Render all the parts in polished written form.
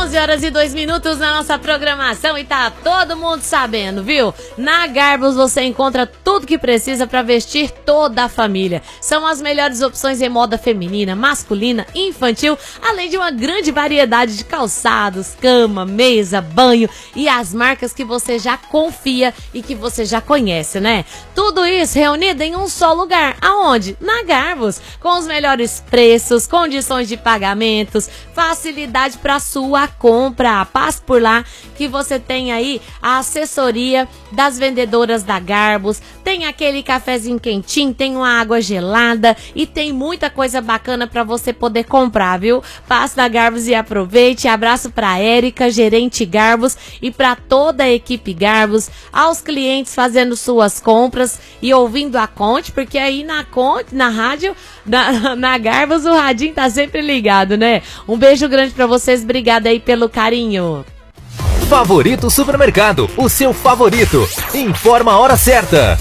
11h02 na nossa programação e tá todo mundo sabendo, viu? Na Garbos você encontra tudo que precisa para vestir toda a família. São as melhores opções em moda feminina, masculina, infantil, além de uma grande variedade de calçados, cama, mesa, banho e as marcas que você já confia e que você já conhece, né? Tudo isso reunido em um só lugar. Aonde? Na Garbos, com os melhores preços, condições de pagamentos, facilidade para sua compra. Passe por lá que você tem aí a assessoria das vendedoras da Garbos, tem aquele cafezinho quentinho, tem uma água gelada e tem muita coisa bacana para você poder comprar, viu? Passe na Garbos e aproveite. Abraço para Érica, gerente Garbos, e para toda a equipe Garbos, aos clientes fazendo suas compras e ouvindo a Conte, porque aí na Conte, na rádio, na Garbos, o radinho tá sempre ligado, né? Um beijo grande para vocês, obrigada aí pelo carinho. Favorito Supermercado, o seu favorito. Informa a hora certa.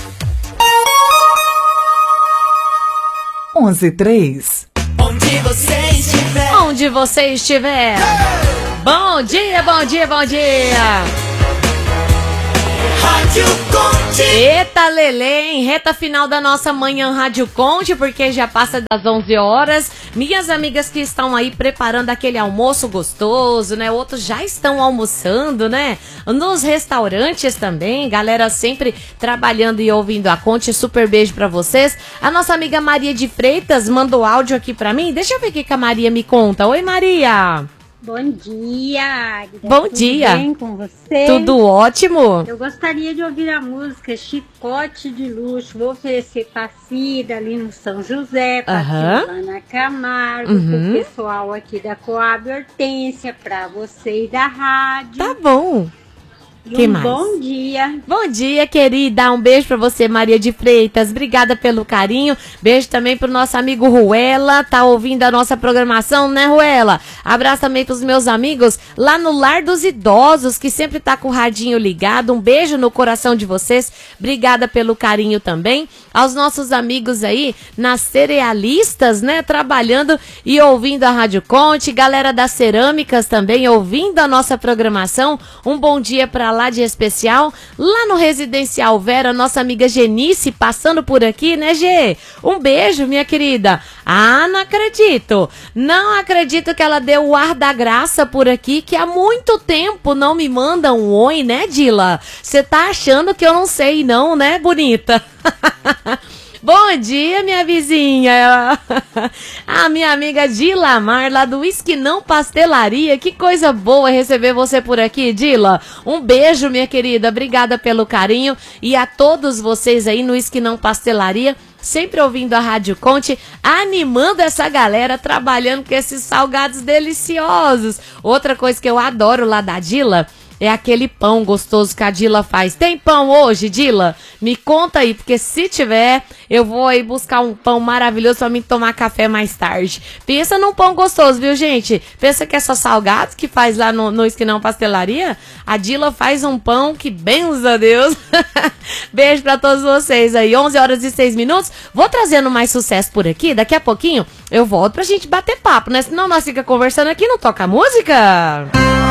11h03. Onde você estiver. Onde você estiver. Bom dia, bom dia, bom dia. Rádio Conte. Eita, Lelê, hein? Reta final da nossa manhã Rádio Conte, porque já passa das 11 horas. Minhas amigas que estão aí preparando aquele almoço gostoso, né? Outros já estão almoçando, né? Nos restaurantes também, galera sempre trabalhando e ouvindo a Conte. Super beijo pra vocês. A nossa amiga Maria de Freitas mandou áudio aqui pra mim. Deixa eu ver o que a Maria me conta. Oi, Maria. Bom dia, Águida. Bom dia. Tudo bem com você? Tudo ótimo. Eu gostaria de ouvir a música Chicote de Luxo. Vou oferecer pra Cida ali no São José, pra Silvana Camargo, pro pessoal aqui da Coab Hortência, pra você e da rádio. Tá bom. E um bom dia. Bom dia, querida. Um beijo pra você, Maria de Freitas. Obrigada pelo carinho. Beijo também pro nosso amigo Ruela. Tá ouvindo a nossa programação, né, Ruela? Abraço também pros meus amigos lá no Lar dos Idosos, que sempre tá com o radinho ligado. Um beijo no coração de vocês. Obrigada pelo carinho também. Aos nossos amigos aí nas cerealistas, né, trabalhando e ouvindo a Rádio Conte. Galera das cerâmicas também ouvindo a nossa programação. Um bom dia pra lá de especial, lá no Residencial Vera, nossa amiga Genice passando por aqui, né, Gê? Um beijo, minha querida. Ah, não acredito. Não acredito que ela deu o ar da graça por aqui, que há muito tempo não me manda um oi, né, Dila? Você tá achando que eu não sei não, né, bonita? Bom dia, minha vizinha. A minha amiga Dila Mar, lá do Esquinão Pastelaria. Que coisa boa receber você por aqui, Dila. Um beijo, minha querida. Obrigada pelo carinho. E a todos vocês aí no Esquinão Pastelaria, sempre ouvindo a Rádio Conte, animando essa galera, trabalhando com esses salgados deliciosos. Outra coisa que eu adoro lá da Dila é aquele pão gostoso que a Dila faz. Tem pão hoje, Dila? Me conta aí, porque se tiver, eu vou aí buscar um pão maravilhoso pra mim tomar café mais tarde. Pensa num pão gostoso, viu, gente? Pensa que é só salgados que faz lá no Esquinão Pastelaria? A Dila faz um pão que, benza a Deus. Beijo pra todos vocês aí. 11h06. Vou trazendo mais sucesso por aqui. Daqui a pouquinho eu volto pra gente bater papo, né? Senão nós fica conversando aqui e não toca música.